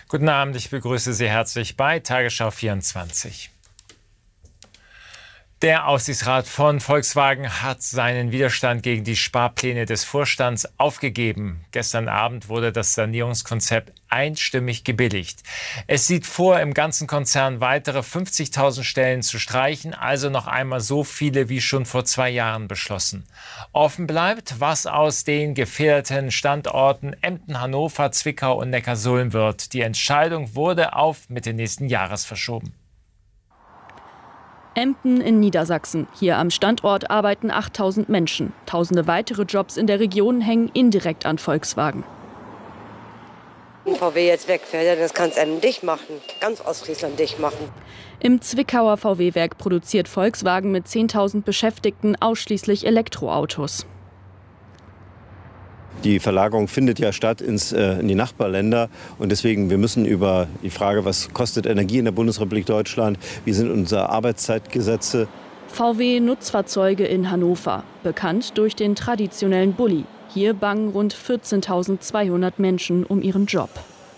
Guten Abend, ich begrüße Sie herzlich bei Tagesschau 24. Der Aufsichtsrat von Volkswagen hat seinen Widerstand gegen die Sparpläne des Vorstands aufgegeben. Gestern Abend wurde das Sanierungskonzept einstimmig gebilligt. Es sieht vor, im ganzen Konzern weitere 50.000 Stellen zu streichen, also noch einmal so viele wie schon vor 2 Jahren beschlossen. Offen bleibt, was aus den gefährdeten Standorten Emden, Hannover, Zwickau und Neckarsulm wird. Die Entscheidung wurde auf Mitte nächsten Jahres verschoben. Emden in Niedersachsen. Hier am Standort arbeiten 8.000 Menschen. Tausende weitere Jobs in der Region hängen indirekt an Volkswagen. Wenn VW jetzt wegfährt, das kann es einem dicht machen. Ganz Ostfriesland dicht machen. Im Zwickauer VW-Werk produziert Volkswagen mit 10.000 Beschäftigten ausschließlich Elektroautos. Die Verlagerung findet ja statt in die Nachbarländer. Und deswegen, wir müssen über die Frage, was kostet Energie in der Bundesrepublik Deutschland, wie sind unsere Arbeitszeitgesetze. VW-Nutzfahrzeuge in Hannover, bekannt durch den traditionellen Bulli. Hier bangen rund 14.200 Menschen um ihren Job.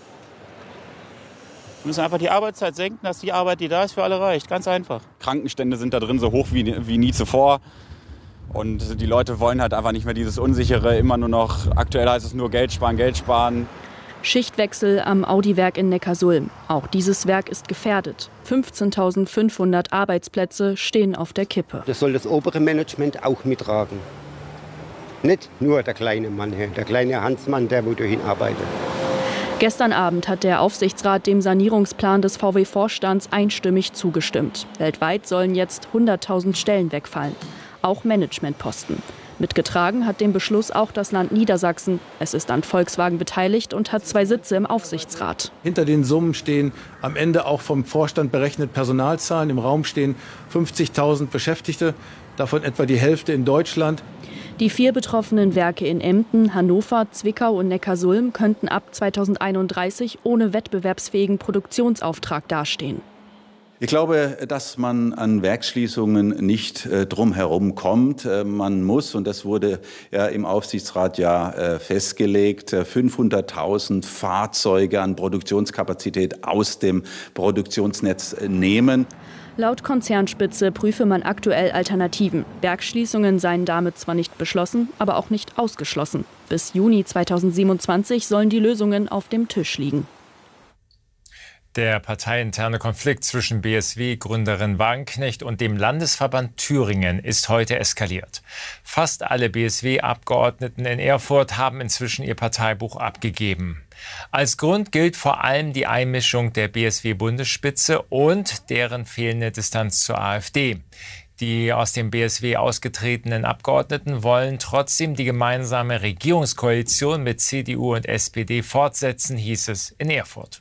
Wir müssen einfach die Arbeitszeit senken, dass die Arbeit, die da ist, für alle reicht. Ganz einfach. Krankenstände sind da drin so hoch wie nie zuvor. Und die Leute wollen halt einfach nicht mehr dieses Unsichere, immer nur noch, aktuell heißt es nur Geld sparen, Geld sparen. Schichtwechsel am Audi-Werk in Neckarsulm. Auch dieses Werk ist gefährdet. 15.500 Arbeitsplätze stehen auf der Kippe. Das soll das obere Management auch mittragen. Nicht nur der kleine Mann hier, der kleine Hansmann, der wo dahin arbeitet. Gestern Abend hat der Aufsichtsrat dem Sanierungsplan des VW-Vorstands einstimmig zugestimmt. Weltweit sollen jetzt 100.000 Stellen wegfallen. Auch Managementposten. Mitgetragen hat den Beschluss auch das Land Niedersachsen. Es ist an Volkswagen beteiligt und hat 2 Sitze im Aufsichtsrat. Hinter den Summen stehen am Ende auch vom Vorstand berechnet Personalzahlen. Im Raum stehen 50.000 Beschäftigte, davon etwa die Hälfte in Deutschland. Die 4 betroffenen Werke in Emden, Hannover, Zwickau und Neckarsulm könnten ab 2031 ohne wettbewerbsfähigen Produktionsauftrag dastehen. Ich glaube, dass man an Werksschließungen nicht drum herum kommt. Man muss, und das wurde ja im Aufsichtsrat festgelegt, 500.000 Fahrzeuge an Produktionskapazität aus dem Produktionsnetz nehmen. Laut Konzernspitze prüfe man aktuell Alternativen. Werksschließungen seien damit zwar nicht beschlossen, aber auch nicht ausgeschlossen. Bis Juni 2027 sollen die Lösungen auf dem Tisch liegen. Der parteiinterne Konflikt zwischen BSW-Gründerin Wagenknecht und dem Landesverband Thüringen ist heute eskaliert. Fast alle BSW-Abgeordneten in Erfurt haben inzwischen ihr Parteibuch abgegeben. Als Grund gilt vor allem die Einmischung der BSW-Bundesspitze und deren fehlende Distanz zur AfD. Die aus dem BSW ausgetretenen Abgeordneten wollen trotzdem die gemeinsame Regierungskoalition mit CDU und SPD fortsetzen, hieß es in Erfurt.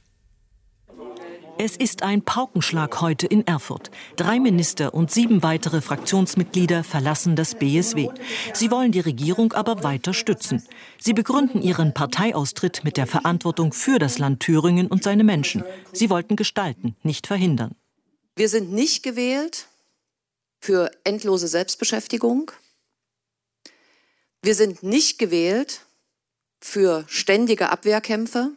Es ist ein Paukenschlag heute in Erfurt. 3 Minister und 7 weitere Fraktionsmitglieder verlassen das BSW. Sie wollen die Regierung aber weiter stützen. Sie begründen ihren Parteiaustritt mit der Verantwortung für das Land Thüringen und seine Menschen. Sie wollten gestalten, nicht verhindern. Wir sind nicht gewählt für endlose Selbstbeschäftigung. Wir sind nicht gewählt für ständige Abwehrkämpfe.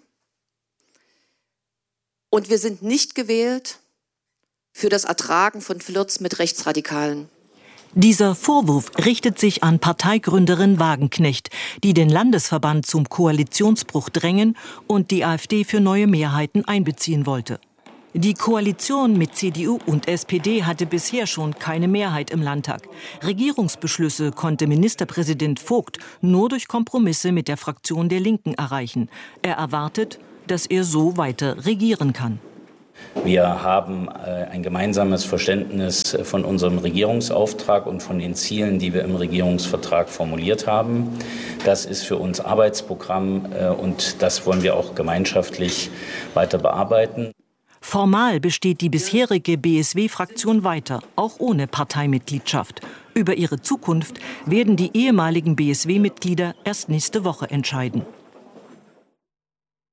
Und wir sind nicht gewählt für das Ertragen von Flirts mit Rechtsradikalen. Dieser Vorwurf richtet sich an Parteigründerin Wagenknecht, die den Landesverband zum Koalitionsbruch drängen und die AfD für neue Mehrheiten einbeziehen wollte. Die Koalition mit CDU und SPD hatte bisher schon keine Mehrheit im Landtag. Regierungsbeschlüsse konnte Ministerpräsident Vogt nur durch Kompromisse mit der Fraktion der Linken erreichen. Er erwartet, dass er so weiter regieren kann. Wir haben ein gemeinsames Verständnis von unserem Regierungsauftrag und von den Zielen, die wir im Regierungsvertrag formuliert haben. Das ist für uns Arbeitsprogramm und das wollen wir auch gemeinschaftlich weiter bearbeiten. Formal besteht die bisherige BSW-Fraktion weiter, auch ohne Parteimitgliedschaft. Über ihre Zukunft werden die ehemaligen BSW-Mitglieder erst nächste Woche entscheiden.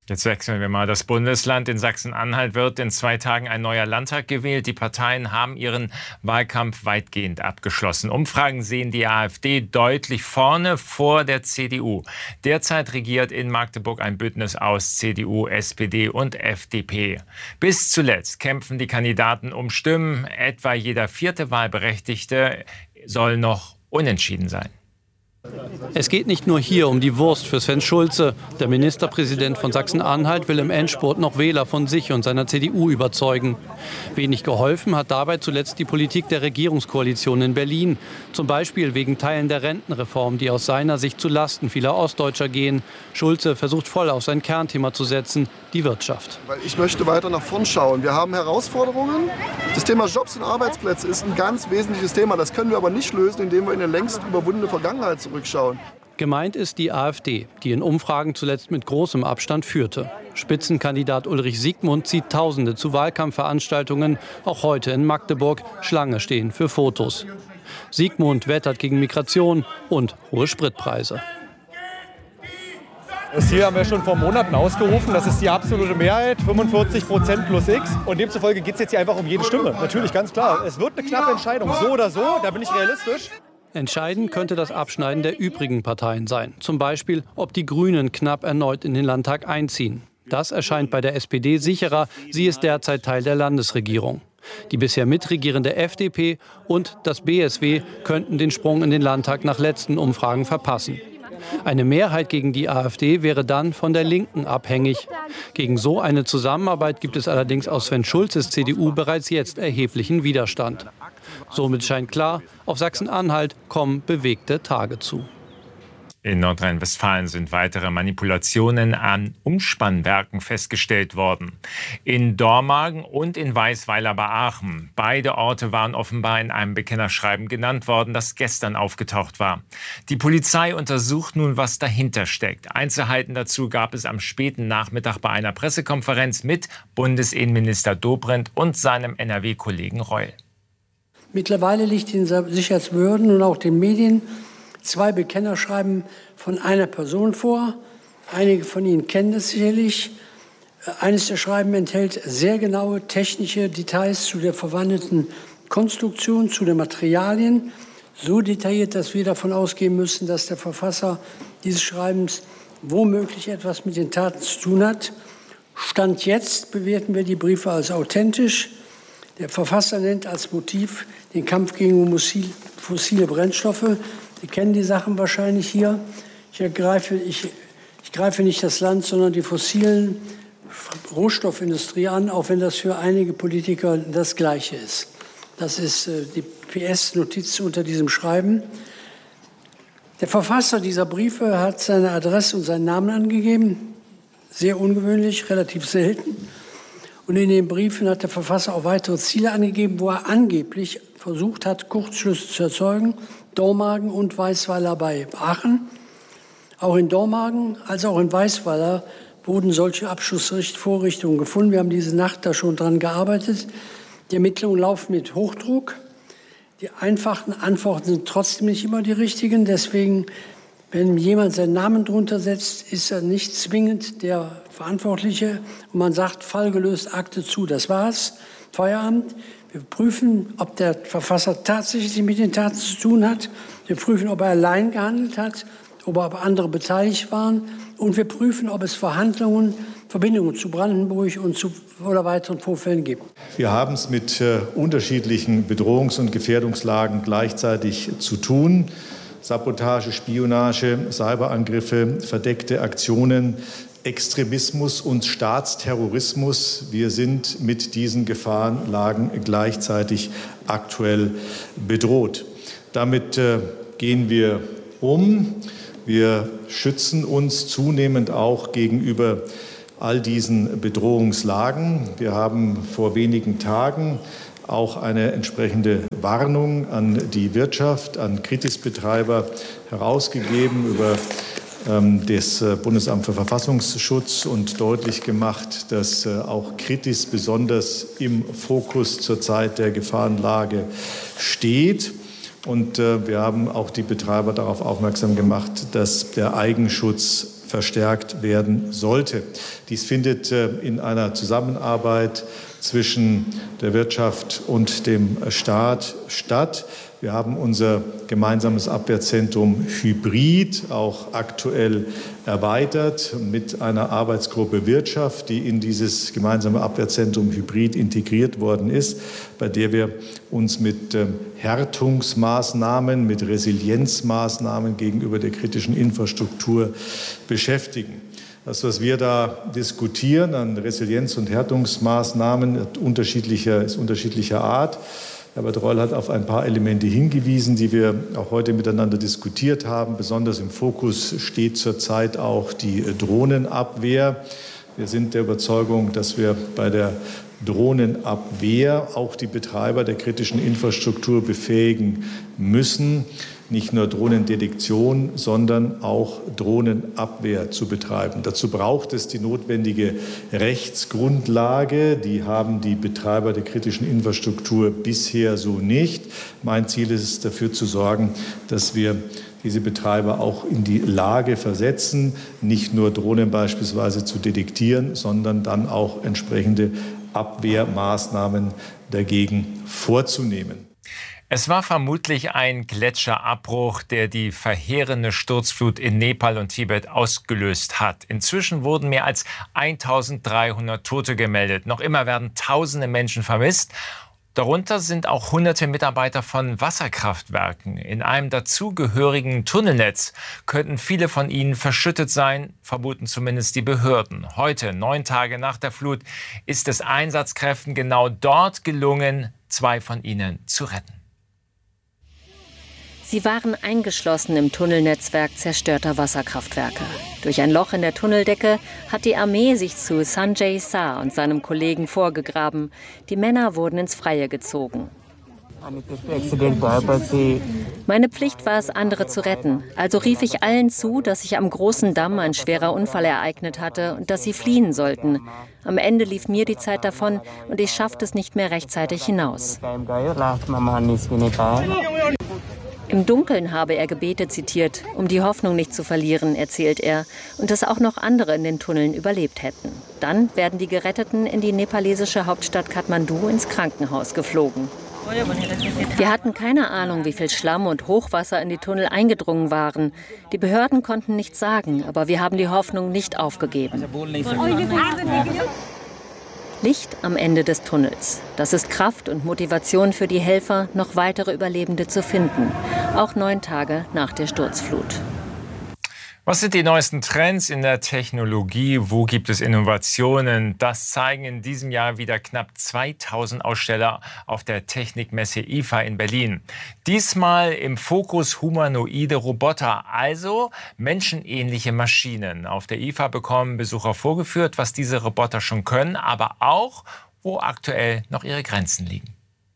Jetzt wechseln wir mal das Bundesland. In Sachsen-Anhalt wird in 2 Tagen ein neuer Landtag gewählt. Die Parteien haben ihren Wahlkampf weitgehend abgeschlossen. Umfragen sehen die AfD deutlich vorne vor der CDU. Derzeit regiert in Magdeburg ein Bündnis aus CDU, SPD und FDP. Bis zuletzt kämpfen die Kandidaten um Stimmen. Etwa jeder 4. Wahlberechtigte soll noch unentschieden sein. Es geht nicht nur hier um die Wurst für Sven Schulze. Der Ministerpräsident von Sachsen-Anhalt will im Endspurt noch Wähler von sich und seiner CDU überzeugen. Wenig geholfen hat dabei zuletzt die Politik der Regierungskoalition in Berlin. Zum Beispiel wegen Teilen der Rentenreform, die aus seiner Sicht zu Lasten vieler Ostdeutscher gehen. Schulze versucht voll auf sein Kernthema zu setzen, die Wirtschaft. Weil ich möchte weiter nach vorn schauen. Wir haben Herausforderungen. Das Thema Jobs und Arbeitsplätze ist ein ganz wesentliches Thema. Das können wir aber nicht lösen, indem wir in eine längst überwundene Vergangenheit zurückschauen. Gemeint ist die AfD, die in Umfragen zuletzt mit großem Abstand führte. Spitzenkandidat Ulrich Siegmund zieht Tausende zu Wahlkampfveranstaltungen, auch heute in Magdeburg. Schlange stehen für Fotos. Siegmund wettert gegen Migration und hohe Spritpreise. Das Ziel haben wir schon vor Monaten ausgerufen. Das ist die absolute Mehrheit, 45% plus X. Und demzufolge geht es jetzt hier einfach um jede Stimme. Natürlich, ganz klar. Es wird eine knappe Entscheidung, so oder so. Da bin ich realistisch. Entscheidend könnte das Abschneiden der übrigen Parteien sein. Zum Beispiel, ob die Grünen knapp erneut in den Landtag einziehen. Das erscheint bei der SPD sicherer. Sie ist derzeit Teil der Landesregierung. Die bisher mitregierende FDP und das BSW könnten den Sprung in den Landtag nach letzten Umfragen verpassen. Eine Mehrheit gegen die AfD wäre dann von der Linken abhängig. Gegen so eine Zusammenarbeit gibt es allerdings aus Sven Schulzes CDU bereits jetzt erheblichen Widerstand. Somit scheint klar, auf Sachsen-Anhalt kommen bewegte Tage zu. In Nordrhein-Westfalen sind weitere Manipulationen an Umspannwerken festgestellt worden. In Dormagen und in Weisweiler bei Aachen. Beide Orte waren offenbar in einem Bekennerschreiben genannt worden, das gestern aufgetaucht war. Die Polizei untersucht nun, was dahinter steckt. Einzelheiten dazu gab es am späten Nachmittag bei einer Pressekonferenz mit Bundesinnenminister Dobrindt und seinem NRW-Kollegen Reul. Mittlerweile liegt den Sicherheitsbehörden und auch den Medien 2 Bekennerschreiben von einer Person vor. Einige von Ihnen kennen das sicherlich. Eines der Schreiben enthält sehr genaue technische Details zu der verwandelten Konstruktion, zu den Materialien. So detailliert, dass wir davon ausgehen müssen, dass der Verfasser dieses Schreibens womöglich etwas mit den Taten zu tun hat. Stand jetzt bewerten wir die Briefe als authentisch. Der Verfasser nennt als Motiv den Kampf gegen fossile Brennstoffe. Sie kennen die Sachen wahrscheinlich hier. Ich greife nicht das Land, sondern die fossilen Rohstoffindustrie an, auch wenn das für einige Politiker das Gleiche ist. Das ist die PS-Notiz unter diesem Schreiben. Der Verfasser dieser Briefe hat seine Adresse und seinen Namen angegeben. Sehr ungewöhnlich, relativ selten. Und in den Briefen hat der Verfasser auch weitere Ziele angegeben, wo er angeblich versucht hat, Kurzschlüsse zu erzeugen. Dormagen und Weisweiler bei Aachen. Auch in Dormagen als auch in Weisweiler wurden solche Abschussvorrichtungen gefunden. Wir haben diese Nacht da schon dran gearbeitet. Die Ermittlungen laufen mit Hochdruck. Die einfachen Antworten sind trotzdem nicht immer die richtigen. Deswegen, wenn jemand seinen Namen drunter setzt, ist er nicht zwingend der Verantwortliche. Und man sagt, Fall gelöst, Akte zu. Das war's. Feierabend. Wir prüfen, ob der Verfasser tatsächlich mit den Taten zu tun hat. Wir prüfen, ob er allein gehandelt hat, ob andere beteiligt waren. Und wir prüfen, ob es Verbindungen zu Brandenburg und oder weiteren Vorfällen gibt. Wir haben es mit unterschiedlichen Bedrohungs- und Gefährdungslagen gleichzeitig zu tun. Sabotage, Spionage, Cyberangriffe, verdeckte Aktionen, Extremismus und Staatsterrorismus. Wir sind mit diesen Gefahrenlagen gleichzeitig aktuell bedroht. Damit gehen wir um. Wir schützen uns zunehmend auch gegenüber all diesen Bedrohungslagen. Wir haben vor wenigen Tagen auch eine entsprechende Warnung an die Wirtschaft, an Kritisbetreiber herausgegeben über das Bundesamt für Verfassungsschutz und deutlich gemacht, dass auch Kritis besonders im Fokus zurzeit der Gefahrenlage steht. Und wir haben auch die Betreiber darauf aufmerksam gemacht, dass der Eigenschutz verstärkt werden sollte. Dies findet in einer Zusammenarbeit zwischen der Wirtschaft und dem Staat statt. Wir haben unser gemeinsames Abwehrzentrum Hybrid auch aktuell erweitert mit einer Arbeitsgruppe Wirtschaft, die in dieses gemeinsame Abwehrzentrum Hybrid integriert worden ist, bei der wir uns mit Härtungsmaßnahmen, mit Resilienzmaßnahmen gegenüber der kritischen Infrastruktur beschäftigen. Das, was wir da diskutieren an Resilienz- und Härtungsmaßnahmen, ist unterschiedlicher Art. Herbert Reul hat auf ein paar Elemente hingewiesen, die wir auch heute miteinander diskutiert haben. Besonders im Fokus steht zurzeit auch die Drohnenabwehr. Wir sind der Überzeugung, dass wir bei der Drohnenabwehr auch die Betreiber der kritischen Infrastruktur befähigen müssen, nicht nur Drohnendetektion, sondern auch Drohnenabwehr zu betreiben. Dazu braucht es die notwendige Rechtsgrundlage. Die haben die Betreiber der kritischen Infrastruktur bisher so nicht. Mein Ziel ist es, dafür zu sorgen, dass wir diese Betreiber auch in die Lage versetzen, nicht nur Drohnen beispielsweise zu detektieren, sondern dann auch entsprechende Abwehrmaßnahmen dagegen vorzunehmen. Es war vermutlich ein Gletscherabbruch, der die verheerende Sturzflut in Nepal und Tibet ausgelöst hat. Inzwischen wurden mehr als 1300 Tote gemeldet. Noch immer werden tausende Menschen vermisst. Darunter sind auch hunderte Mitarbeiter von Wasserkraftwerken. In einem dazugehörigen Tunnelnetz könnten viele von ihnen verschüttet sein, vermuten zumindest die Behörden. Heute, 9 Tage nach der Flut, ist es Einsatzkräften genau dort gelungen, 2 von ihnen zu retten. Sie waren eingeschlossen im Tunnelnetzwerk zerstörter Wasserkraftwerke. Durch ein Loch in der Tunneldecke hat die Armee sich zu Sanjay Shah und seinem Kollegen vorgegraben. Die Männer wurden ins Freie gezogen. Meine Pflicht war es, andere zu retten. Also rief ich allen zu, dass sich am großen Damm ein schwerer Unfall ereignet hatte und dass sie fliehen sollten. Am Ende lief mir die Zeit davon und ich schaffte es nicht mehr rechtzeitig hinaus. Im Dunkeln habe er Gebete zitiert, um die Hoffnung nicht zu verlieren, erzählt er, und dass auch noch andere in den Tunneln überlebt hätten. Dann werden die Geretteten in die nepalesische Hauptstadt Kathmandu ins Krankenhaus geflogen. Wir hatten keine Ahnung, wie viel Schlamm und Hochwasser in die Tunnel eingedrungen waren. Die Behörden konnten nichts sagen, aber wir haben die Hoffnung nicht aufgegeben. Licht am Ende des Tunnels. Das ist Kraft und Motivation für die Helfer, noch weitere Überlebende zu finden. Auch 9 Tage nach der Sturzflut. Was sind die neuesten Trends in der Technologie? Wo gibt es Innovationen? Das zeigen in diesem Jahr wieder knapp 2000 Aussteller auf der Technikmesse IFA in Berlin. Diesmal im Fokus humanoide Roboter, also menschenähnliche Maschinen. Auf der IFA bekommen Besucher vorgeführt, was diese Roboter schon können, aber auch, wo aktuell noch ihre Grenzen liegen.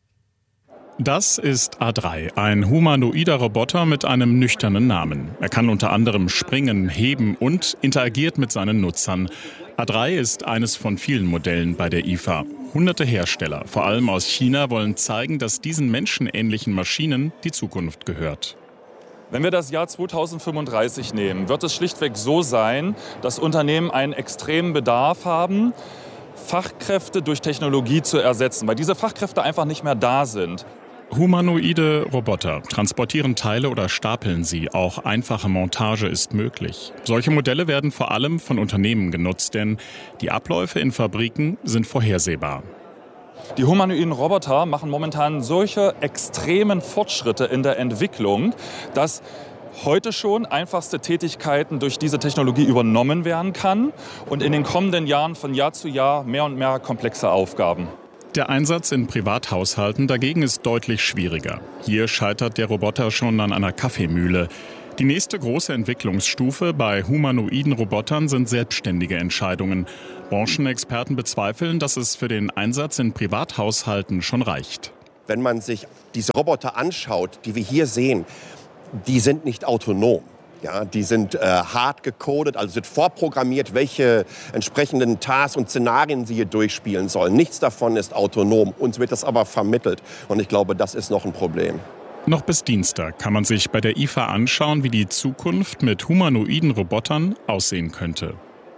Das ist A3, ein humanoider Roboter mit einem nüchternen Namen. Er kann unter anderem springen, heben und interagiert mit seinen Nutzern. A3 ist eines von vielen Modellen bei der IFA. Hunderte Hersteller, vor allem aus China, wollen zeigen, dass diesen menschenähnlichen Maschinen die Zukunft gehört. Wenn wir das Jahr 2035 nehmen, wird es schlichtweg so sein, dass Unternehmen einen extremen Bedarf haben, Fachkräfte durch Technologie zu ersetzen, weil diese Fachkräfte einfach nicht mehr da sind. Humanoide Roboter transportieren Teile oder stapeln sie. Auch einfache Montage ist möglich. Solche Modelle werden vor allem von Unternehmen genutzt, denn die Abläufe in Fabriken sind vorhersehbar. Die humanoiden Roboter machen momentan solche extremen Fortschritte in der Entwicklung, dass heute schon einfachste Tätigkeiten durch diese Technologie übernommen werden kann und in den kommenden Jahren von Jahr zu Jahr mehr und mehr komplexe Aufgaben. Der Einsatz in Privathaushalten dagegen ist deutlich schwieriger. Hier scheitert der Roboter schon an einer Kaffeemühle. Die nächste große Entwicklungsstufe bei humanoiden Robotern sind selbstständige Entscheidungen. Branchenexperten bezweifeln, dass es für den Einsatz in Privathaushalten schon reicht. Wenn man sich diese Roboter anschaut, die wir hier sehen, die sind nicht autonom. Ja, die sind hart gecodet, also sind vorprogrammiert, welche entsprechenden Tasks und Szenarien sie hier durchspielen sollen. Nichts davon ist autonom. Uns wird das aber vermittelt. Und ich glaube, das ist noch ein Problem. Noch bis Dienstag kann man sich bei der IFA anschauen, wie die Zukunft mit humanoiden Robotern aussehen könnte.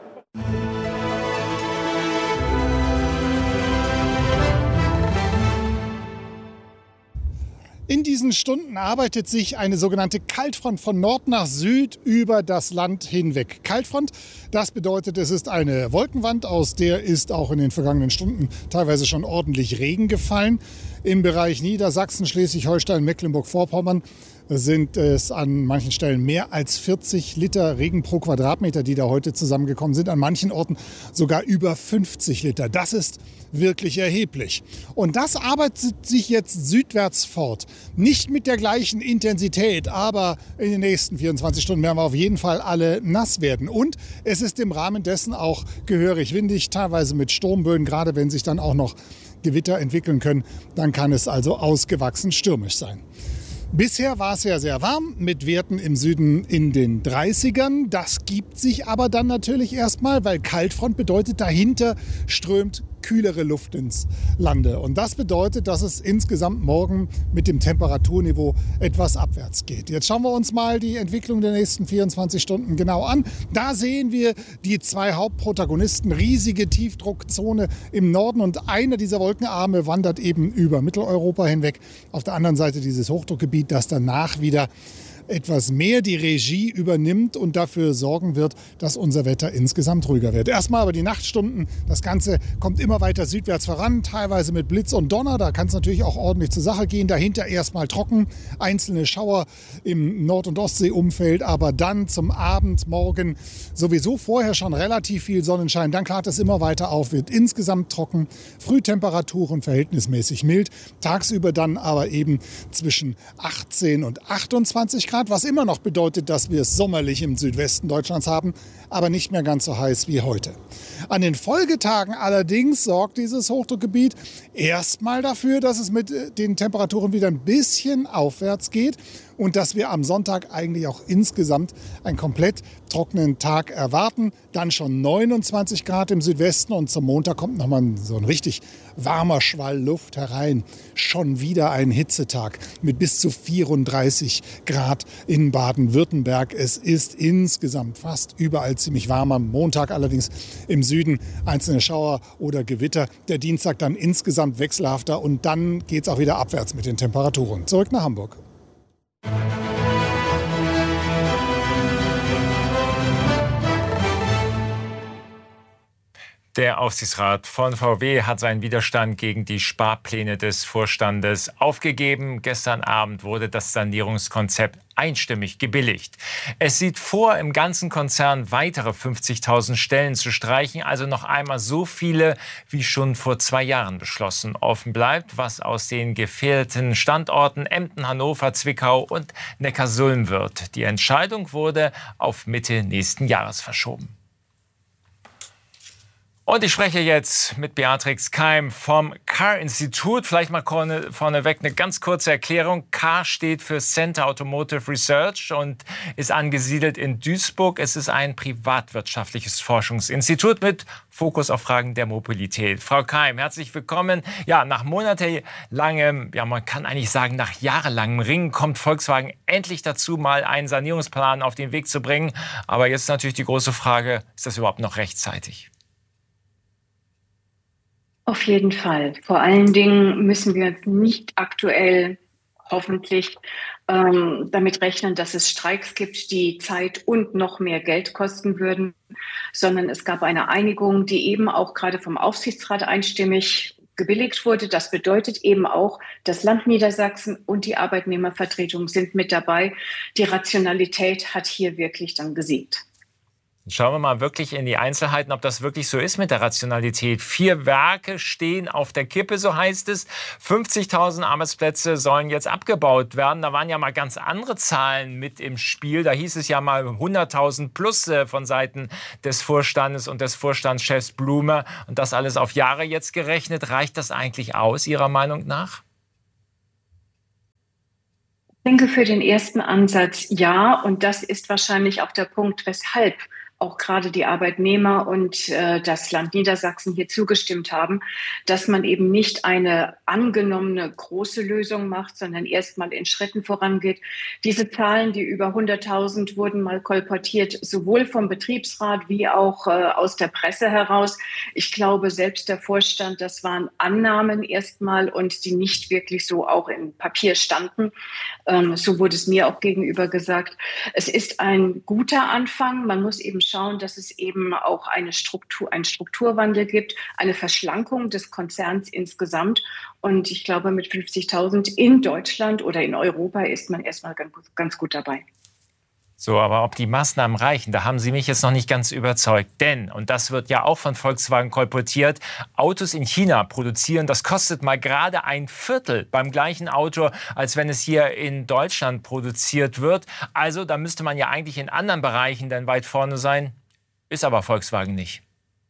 In diesen Stunden arbeitet sich eine sogenannte Kaltfront von Nord nach Süd über das Land hinweg. Kaltfront, das bedeutet, es ist eine Wolkenwand, aus der ist auch in den vergangenen Stunden teilweise schon ordentlich Regen gefallen. Im Bereich Niedersachsen, Schleswig-Holstein, Mecklenburg-Vorpommern sind es an manchen Stellen mehr als 40 Liter Regen pro Quadratmeter, die da heute zusammengekommen sind. An manchen Orten sogar über 50 Liter. Das ist wirklich erheblich. Und das arbeitet sich jetzt südwärts fort. Nicht mit der gleichen Intensität, aber in den nächsten 24 Stunden werden wir auf jeden Fall alle nass werden. Und es ist im Rahmen dessen auch gehörig windig, teilweise mit Sturmböen, gerade wenn sich dann auch noch Gewitter entwickeln können, dann kann es also ausgewachsen stürmisch sein. Bisher war es ja sehr warm, mit Werten im Süden in den 30ern. Das gibt sich aber dann natürlich erstmal, weil Kaltfront bedeutet, dahinter strömt kühlere Luft ins Lande. Und das bedeutet, dass es insgesamt morgen mit dem Temperaturniveau etwas abwärts geht. Jetzt schauen wir uns mal die Entwicklung der nächsten 24 Stunden genau an. Da sehen wir die zwei Hauptprotagonisten, riesige Tiefdruckzone im Norden und einer dieser Wolkenarme wandert eben über Mitteleuropa hinweg. Auf der anderen Seite dieses Hochdruckgebiet, das danach wieder etwas mehr die Regie übernimmt und dafür sorgen wird, dass unser Wetter insgesamt ruhiger wird. Erstmal aber die Nachtstunden. Das Ganze kommt immer weiter südwärts voran, teilweise mit Blitz und Donner. Da kann es natürlich auch ordentlich zur Sache gehen. Dahinter erstmal trocken, einzelne Schauer im Nord- und Ostseeumfeld, aber dann zum Abend, morgen sowieso vorher schon relativ viel Sonnenschein. Dann klart es immer weiter auf, wird insgesamt trocken, Frühtemperaturen verhältnismäßig mild. Tagsüber dann aber eben zwischen 18 und 28 Grad, was immer noch bedeutet, dass wir es sommerlich im Südwesten Deutschlands haben, aber nicht mehr ganz so heiß wie heute. An den Folgetagen allerdings sorgt dieses Hochdruckgebiet erstmal dafür, dass es mit den Temperaturen wieder ein bisschen aufwärts geht und dass wir am Sonntag eigentlich auch insgesamt einen komplett trockenen Tag erwarten. Dann schon 29 Grad im Südwesten und zum Montag kommt nochmal so ein richtig warmer Schwall Luft herein. Schon wieder ein Hitzetag mit bis zu 34 Grad in Baden-Württemberg. Es ist insgesamt fast überall ziemlich warm. Am Montag allerdings im Süden einzelne Schauer oder Gewitter. Der Dienstag dann insgesamt wechselhafter und dann geht es auch wieder abwärts mit den Temperaturen. Zurück nach Hamburg. Der Aufsichtsrat von VW hat seinen Widerstand gegen die Sparpläne des Vorstandes aufgegeben. Gestern Abend wurde das Sanierungskonzept einstimmig gebilligt. Es sieht vor, im ganzen Konzern weitere 50.000 Stellen zu streichen, also noch einmal so viele wie schon vor 2 Jahren beschlossen. Offen bleibt, was aus den gefährdeten Standorten Emden, Hannover, Zwickau und Neckarsulm wird. Die Entscheidung wurde auf Mitte nächsten Jahres verschoben. Und ich spreche jetzt mit Beatrix Keim vom CAR-Institut. Vielleicht mal vorneweg eine ganz kurze Erklärung. CAR steht für Center Automotive Research und ist angesiedelt in Duisburg. Es ist ein privatwirtschaftliches Forschungsinstitut mit Fokus auf Fragen der Mobilität. Frau Keim, herzlich willkommen. Ja, nach monatelangem, ja, man kann eigentlich sagen, nach jahrelangem Ringen kommt Volkswagen endlich dazu, mal einen Sanierungsplan auf den Weg zu bringen. Aber jetzt natürlich die große Frage, ist das überhaupt noch rechtzeitig? Auf jeden Fall. Vor allen Dingen müssen wir nicht aktuell hoffentlich damit rechnen, dass es Streiks gibt, die Zeit und noch mehr Geld kosten würden, sondern es gab eine Einigung, die eben auch gerade vom Aufsichtsrat einstimmig gebilligt wurde. Das bedeutet eben auch, das Land Niedersachsen und die Arbeitnehmervertretung sind mit dabei. Die Rationalität hat hier wirklich dann gesiegt. Schauen wir mal wirklich in die Einzelheiten, ob das wirklich so ist mit der Rationalität. 4 Werke stehen auf der Kippe, so heißt es. 50.000 Arbeitsplätze sollen jetzt abgebaut werden. Da waren ja mal ganz andere Zahlen mit im Spiel. Da hieß es ja mal 100.000 plus von Seiten des Vorstandes und des Vorstandschefs Blume. Und das alles auf Jahre jetzt gerechnet. Reicht das eigentlich aus, Ihrer Meinung nach? Ich denke für den ersten Ansatz ja. Und das ist wahrscheinlich auch der Punkt, weshalb auch gerade die Arbeitnehmer und das Land Niedersachsen hier zugestimmt haben, dass man eben nicht eine angenommene große Lösung macht, sondern erstmal in Schritten vorangeht. Diese Zahlen, die über 100.000 wurden mal kolportiert, sowohl vom Betriebsrat wie auch aus der Presse heraus. Ich glaube, selbst der Vorstand, das waren Annahmen erstmal und die nicht wirklich so auch im Papier standen. So wurde es mir auch gegenüber gesagt. Es ist ein guter Anfang. Man muss eben schauen, dass es eben auch einen Strukturwandel gibt, eine Verschlankung des Konzerns insgesamt. Und ich glaube, mit 50.000 in Deutschland oder in Europa ist man erstmal ganz gut dabei. So, aber ob die Maßnahmen reichen, da haben Sie mich jetzt noch nicht ganz überzeugt. Denn, und das wird ja auch von Volkswagen kolportiert, Autos in China produzieren, das kostet mal gerade 1/4 beim gleichen Auto, als wenn es hier in Deutschland produziert wird. Also da müsste man ja eigentlich in anderen Bereichen dann weit vorne sein. Ist aber Volkswagen nicht.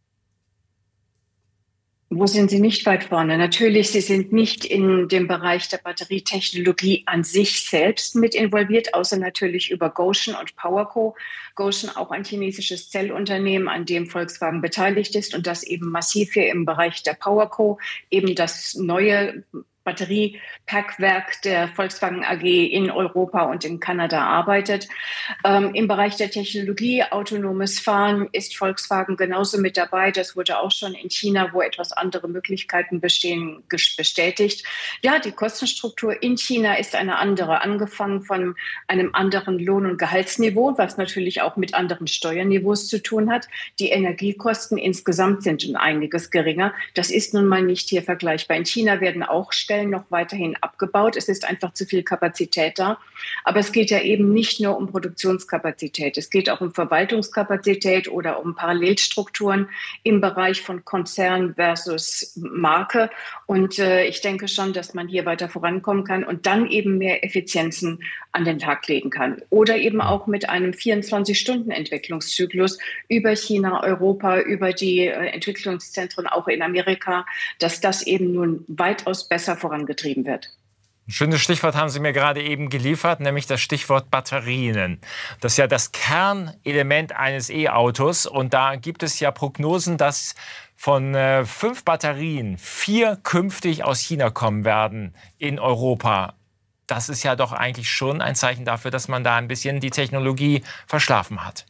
Wo sind Sie nicht weit vorne? Natürlich, Sie sind nicht in dem Bereich der Batterietechnologie an sich selbst mit involviert, außer natürlich über Gotion und PowerCo. Gotion auch ein chinesisches Zellunternehmen, an dem Volkswagen beteiligt ist und das eben massiv hier im Bereich der PowerCo eben das neue Batteriepackwerk der Volkswagen AG in Europa und in Kanada arbeitet. Im Bereich der Technologie, autonomes Fahren, ist Volkswagen genauso mit dabei. Das wurde auch schon in China, wo etwas andere Möglichkeiten bestehen, bestätigt. Ja, die Kostenstruktur in China ist eine andere, angefangen von einem anderen Lohn- und Gehaltsniveau, was natürlich auch mit anderen Steuerniveaus zu tun hat. Die Energiekosten insgesamt sind um einiges geringer. Das ist nun mal nicht hier vergleichbar. In China werden auch noch weiterhin abgebaut. Es ist einfach zu viel Kapazität da. Aber es geht ja eben nicht nur um Produktionskapazität. Es geht auch um Verwaltungskapazität oder um Parallelstrukturen im Bereich von Konzern versus Marke. Und ich denke schon, dass man hier weiter vorankommen kann und dann eben mehr Effizienzen an den Tag legen kann. Oder eben auch mit einem 24-Stunden-Entwicklungszyklus über China, Europa, über die Entwicklungszentren auch in Amerika, dass das eben nun weitaus besser vorangetrieben wird. Ein schönes Stichwort haben Sie mir gerade eben geliefert, nämlich das Stichwort Batterien. Das ist ja das Kernelement eines E-Autos. Und da gibt es ja Prognosen, dass von 5 Batterien 4 künftig aus China kommen werden in Europa. Das ist ja doch eigentlich schon ein Zeichen dafür, dass man da ein bisschen die Technologie verschlafen hat.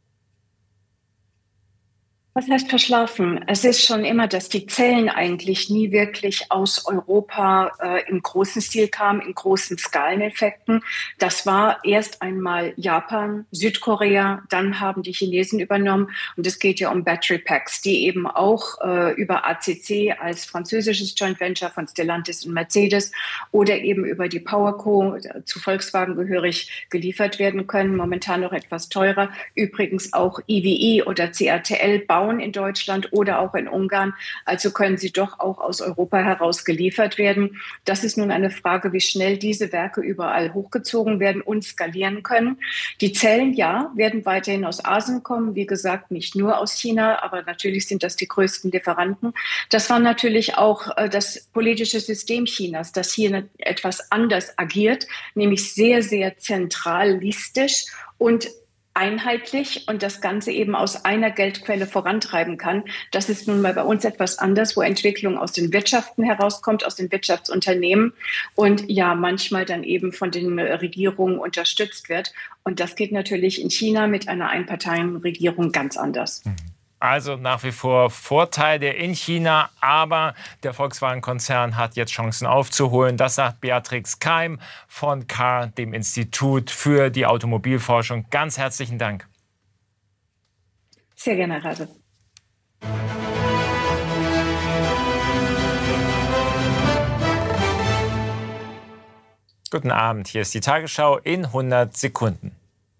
Was heißt verschlafen? Es ist schon immer, dass die Zellen eigentlich nie wirklich aus Europa im großen Stil kamen, in großen Skaleneffekten. Das war erst einmal Japan, Südkorea, dann haben die Chinesen übernommen. Und es geht ja um Battery Packs, die eben auch über ACC als französisches Joint Venture von Stellantis und Mercedes oder eben über die PowerCo zu Volkswagen gehörig geliefert werden können. Momentan noch etwas teurer. Übrigens auch EVE oder CATL bauen in Deutschland oder auch in Ungarn. Also können sie doch auch aus Europa heraus geliefert werden. Das ist nun eine Frage, wie schnell diese Werke überall hochgezogen werden und skalieren können. Die Zellen, ja, werden weiterhin aus Asien kommen. Wie gesagt, nicht nur aus China, aber natürlich sind das die größten Lieferanten. Das war natürlich auch das politische System Chinas, das hier etwas anders agiert, nämlich sehr, sehr zentralistisch und einheitlich und das Ganze eben aus einer Geldquelle vorantreiben kann. Das ist nun mal bei uns etwas anders, wo Entwicklung aus den Wirtschaften herauskommt, aus den Wirtschaftsunternehmen und ja, manchmal dann eben von den Regierungen unterstützt wird. Und das geht natürlich in China mit einer Einparteienregierung ganz anders. Also nach wie vor Vorteile in China, aber der Volkswagen-Konzern hat jetzt Chancen aufzuholen. Das sagt Beatrix Keim von CAR, dem Institut für die Automobilforschung. Ganz herzlichen Dank. Sehr gerne, Herr Rase. Guten Abend, hier ist die Tagesschau in 100 Sekunden.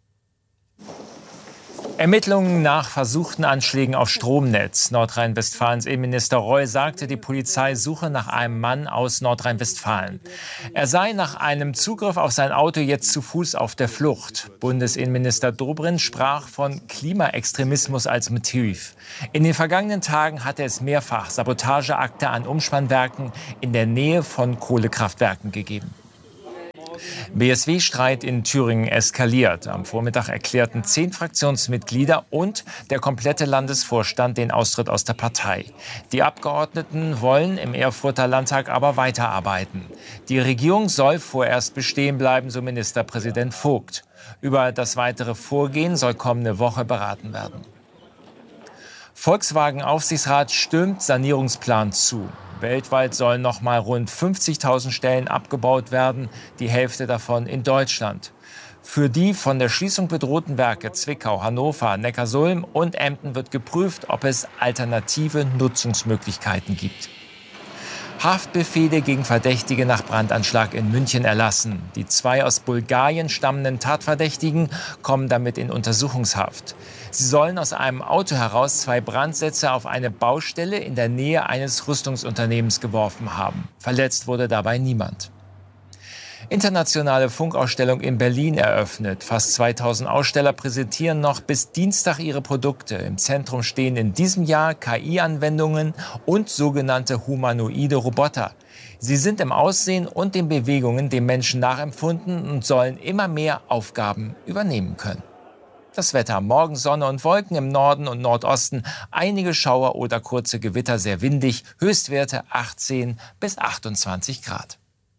Ermittlungen nach versuchten Anschlägen auf Stromnetz. Nordrhein-Westfalens Innenminister Reul sagte, die Polizei suche nach einem Mann aus Nordrhein-Westfalen. Er sei nach einem Zugriff auf sein Auto jetzt zu Fuß auf der Flucht. Bundesinnenminister Dobrindt sprach von Klimaextremismus als Motiv. In den vergangenen Tagen hatte es mehrfach Sabotageakte an Umspannwerken in der Nähe von Kohlekraftwerken gegeben. BSW-Streit in Thüringen eskaliert. Am Vormittag erklärten 10 Fraktionsmitglieder und der komplette Landesvorstand den Austritt aus der Partei. Die Abgeordneten wollen im Erfurter Landtag aber weiterarbeiten. Die Regierung soll vorerst bestehen bleiben, so Ministerpräsident Vogt. Über das weitere Vorgehen soll kommende Woche beraten werden. Volkswagen-Aufsichtsrat stürmt Sanierungsplan zu. Weltweit sollen noch mal rund 50.000 Stellen abgebaut werden, die Hälfte davon in Deutschland. Für die von der Schließung bedrohten Werke Zwickau, Hannover, Neckarsulm und Emden wird geprüft, ob es alternative Nutzungsmöglichkeiten gibt. Haftbefehle gegen Verdächtige nach Brandanschlag in München erlassen. Die 2 aus Bulgarien stammenden Tatverdächtigen kommen damit in Untersuchungshaft. Sie sollen aus einem Auto heraus 2 Brandsätze auf eine Baustelle in der Nähe eines Rüstungsunternehmens geworfen haben. Verletzt wurde dabei niemand. Internationale Funkausstellung in Berlin eröffnet. Fast 2000 Aussteller präsentieren noch bis Dienstag ihre Produkte. Im Zentrum stehen in diesem Jahr KI-Anwendungen und sogenannte humanoide Roboter. Sie sind im Aussehen und den Bewegungen dem Menschen nachempfunden und sollen immer mehr Aufgaben übernehmen können. Das Wetter: morgen Sonne und Wolken im Norden und Nordosten, einige Schauer oder kurze Gewitter, sehr windig, Höchstwerte 18 bis 28 Grad.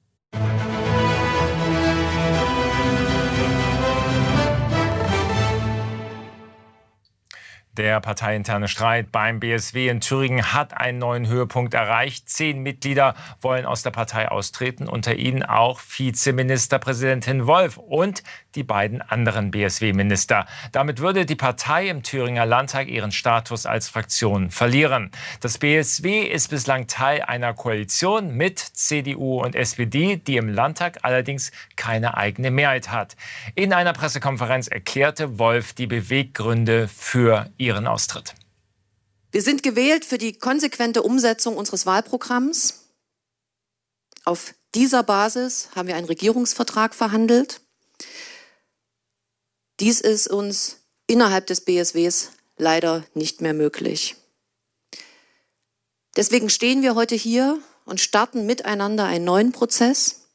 Der parteiinterne Streit beim BSW in Thüringen hat einen neuen Höhepunkt erreicht. 10 Mitglieder wollen aus der Partei austreten, unter ihnen auch Vizeministerpräsidentin Wolf und die beiden anderen BSW-Minister. Damit würde die Partei im Thüringer Landtag ihren Status als Fraktion verlieren. Das BSW ist bislang Teil einer Koalition mit CDU und SPD, die im Landtag allerdings keine eigene Mehrheit hat. In einer Pressekonferenz erklärte Wolf die Beweggründe für ihren Austritt. Wir sind gewählt für die konsequente Umsetzung unseres Wahlprogramms. Auf dieser Basis haben wir einen Regierungsvertrag verhandelt. Dies ist uns innerhalb des BSWs leider nicht mehr möglich. Deswegen stehen wir heute hier und starten miteinander einen neuen Prozess.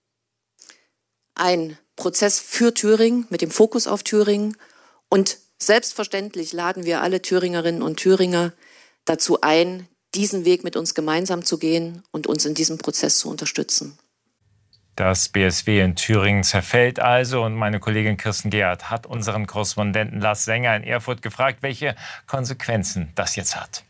Ein Prozess für Thüringen mit dem Fokus auf Thüringen. Und selbstverständlich laden wir alle Thüringerinnen und Thüringer dazu ein, diesen Weg mit uns gemeinsam zu gehen und uns in diesem Prozess zu unterstützen. Das BSW in Thüringen zerfällt also, und meine Kollegin Kirsten Gerhardt hat unseren Korrespondenten Lars Sänger in Erfurt gefragt, welche Konsequenzen das jetzt hat.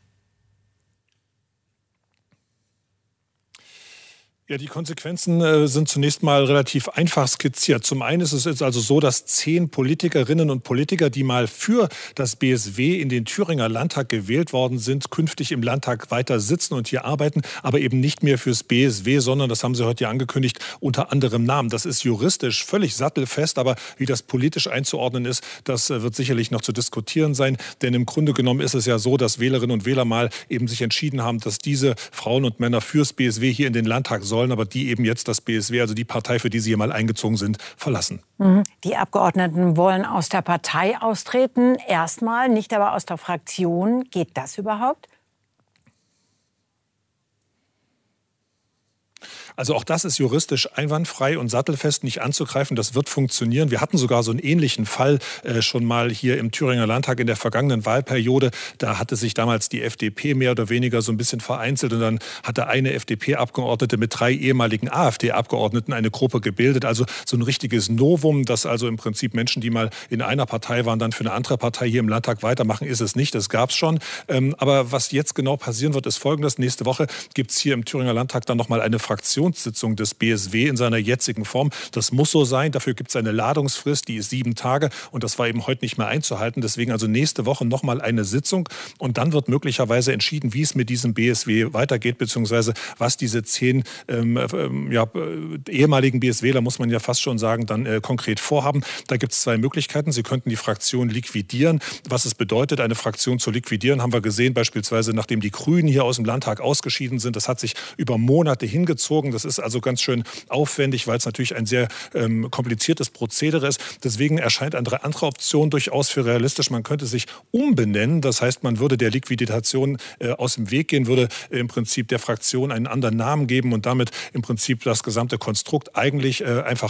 Ja, die Konsequenzen sind zunächst mal relativ einfach skizziert. Zum einen ist es jetzt also so, dass 10 Politikerinnen und Politiker, die mal für das BSW in den Thüringer Landtag gewählt worden sind, künftig im Landtag weiter sitzen und hier arbeiten, aber eben nicht mehr fürs BSW, sondern, das haben Sie heute ja angekündigt, unter anderem Namen. Das ist juristisch völlig sattelfest, aber wie das politisch einzuordnen ist, das wird sicherlich noch zu diskutieren sein. Denn im Grunde genommen ist es ja so, dass Wählerinnen und Wähler mal eben sich entschieden haben, dass diese Frauen und Männer fürs BSW hier in den Landtag sollen, aber die eben jetzt das BSW, also die Partei, für die sie hier mal eingezogen sind, verlassen. Die Abgeordneten wollen aus der Partei austreten, erstmal, nicht aber aus der Fraktion. Geht das überhaupt? Also auch das ist juristisch einwandfrei und sattelfest nicht anzugreifen. Das wird funktionieren. Wir hatten sogar so einen ähnlichen Fall schon mal hier im Thüringer Landtag in der vergangenen Wahlperiode. Da hatte sich damals die FDP mehr oder weniger so ein bisschen vereinzelt und dann hatte eine FDP-Abgeordnete mit 3 ehemaligen AfD-Abgeordneten eine Gruppe gebildet. Also so ein richtiges Novum, dass also im Prinzip Menschen, die mal in einer Partei waren, dann für eine andere Partei hier im Landtag weitermachen, ist es nicht. Das gab es schon. Aber was jetzt genau passieren wird, ist Folgendes. Nächste Woche gibt es hier im Thüringer Landtag dann nochmal eine Fraktionssitzung des BSW in seiner jetzigen Form. Das muss so sein. Dafür gibt es eine Ladungsfrist, die ist 7 Tage. Und das war eben heute nicht mehr einzuhalten. Deswegen also nächste Woche nochmal eine Sitzung. Und dann wird möglicherweise entschieden, wie es mit diesem BSW weitergeht, beziehungsweise was diese 10 ehemaligen BSWler, muss man ja fast schon sagen, dann konkret vorhaben. Da gibt es 2 Möglichkeiten. Sie könnten die Fraktion liquidieren. Was es bedeutet, eine Fraktion zu liquidieren, haben wir gesehen, beispielsweise nachdem die Grünen hier aus dem Landtag ausgeschieden sind. Das hat sich über Monate hingezogen. Das ist also ganz schön aufwendig, weil es natürlich ein sehr kompliziertes Prozedere ist. Deswegen erscheint eine andere Option durchaus für realistisch. Man könnte sich umbenennen. Das heißt, man würde der Liquidation aus dem Weg gehen, würde im Prinzip der Fraktion einen anderen Namen geben und damit im Prinzip das gesamte Konstrukt eigentlich einfach